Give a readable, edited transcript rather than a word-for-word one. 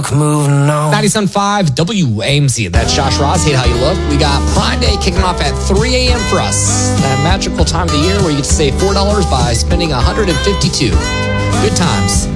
look, moving on. 97.5 WAMC. That's Josh Ross. Hate How You Look. We got Prime Day kicking off at 3 a.m. for us. That magical time of the year where you get to save $4 by spending $152. Good times.